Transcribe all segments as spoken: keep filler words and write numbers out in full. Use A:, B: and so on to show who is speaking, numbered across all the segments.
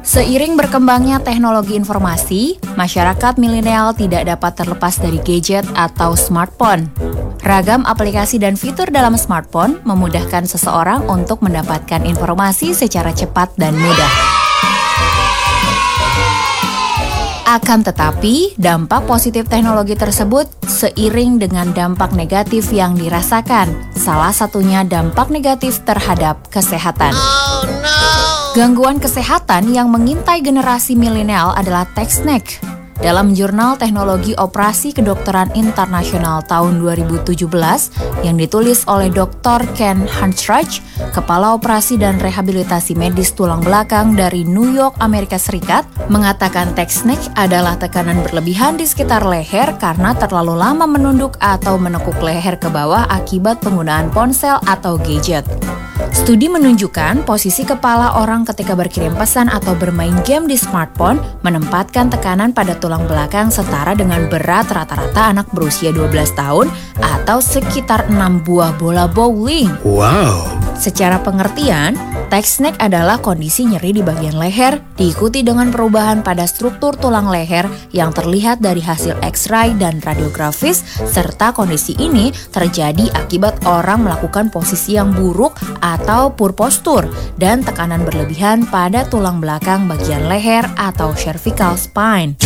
A: Seiring berkembangnya teknologi informasi, masyarakat milenial tidak dapat terlepas dari gadget atau smartphone. Ragam aplikasi dan fitur dalam smartphone memudahkan seseorang untuk mendapatkan informasi secara cepat dan mudah. Akan tetapi, dampak positif teknologi tersebut seiring dengan dampak negatif yang dirasakan. Salah satunya dampak negatif terhadap kesehatan. Oh, no. Gangguan kesehatan yang mengintai generasi milenial adalah tech snack. Dalam jurnal Teknologi Operasi Kedokteran Internasional tahun dua ribu tujuh belas yang ditulis oleh doktor Ken Hunchruch, Kepala Operasi dan Rehabilitasi Medis Tulang Belakang dari New York, Amerika Serikat, mengatakan tech snack adalah tekanan berlebihan di sekitar leher karena terlalu lama menunduk atau menekuk leher ke bawah akibat penggunaan ponsel atau gadget. Studi menunjukkan posisi kepala orang ketika berkirim pesan atau bermain game di smartphone menempatkan tekanan pada tulang belakang setara dengan berat rata-rata anak berusia dua belas tahun atau sekitar enam buah bola bowling.
B: Wow!
A: Secara pengertian, tech snack adalah kondisi nyeri di bagian leher diikuti dengan perubahan pada struktur tulang leher yang terlihat dari hasil X-ray dan radiografis, serta kondisi ini terjadi akibat orang melakukan posisi yang buruk atau poor posture dan tekanan berlebihan pada tulang belakang bagian leher atau cervical spine.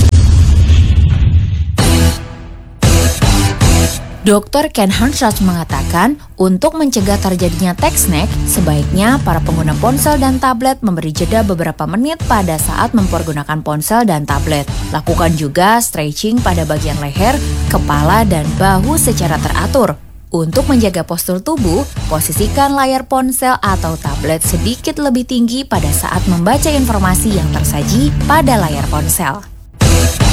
A: doktor Ken Hunchruch mengatakan, untuk mencegah terjadinya tech snack, sebaiknya para pengguna ponsel dan tablet memberi jeda beberapa menit pada saat mempergunakan ponsel dan tablet. Lakukan juga stretching pada bagian leher, kepala, dan bahu secara teratur. Untuk menjaga postur tubuh, posisikan layar ponsel atau tablet sedikit lebih tinggi pada saat membaca informasi yang tersaji pada layar ponsel.